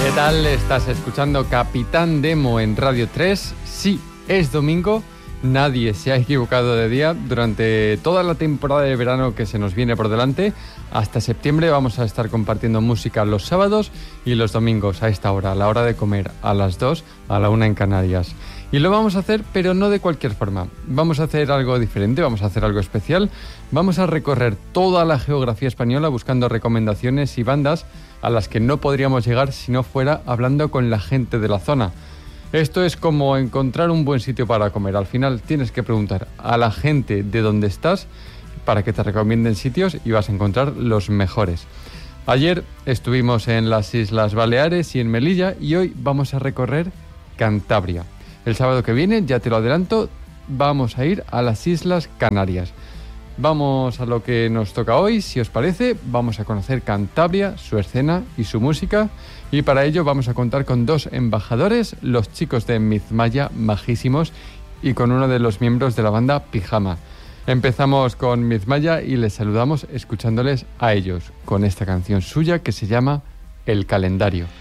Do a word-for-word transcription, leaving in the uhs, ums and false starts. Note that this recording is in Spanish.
¿Qué tal? Estás escuchando Capitán Demo en Radio tres. Sí, es domingo. Nadie se ha equivocado de día. Durante toda la temporada de verano que se nos viene por delante, hasta septiembre vamos a estar compartiendo música los sábados y los domingos a esta hora, a la hora de comer, a las dos, a la una en Canarias. Y lo vamos a hacer, pero no de cualquier forma. Vamos a hacer algo diferente, vamos a hacer algo especial. Vamos a recorrer toda la geografía española buscando recomendaciones y bandas a las que no podríamos llegar si no fuera hablando con la gente de la zona. Esto es como encontrar un buen sitio para comer. Al final tienes que preguntar a la gente de dónde estás para que te recomienden sitios y vas a encontrar los mejores. Ayer estuvimos en las Islas Baleares y en Melilla y hoy vamos a recorrer Cantabria. El sábado que viene, ya te lo adelanto, vamos a ir a las Islas Canarias. Vamos a lo que nos toca hoy, si os parece, vamos a conocer Cantabria, su escena y su música, y para ello vamos a contar con dos embajadores, los chicos de Mizmaya, majísimos, y con uno de los miembros de la banda Pijama. Empezamos con Mizmaya y les saludamos escuchándoles a ellos, con esta canción suya que se llama El Calendario.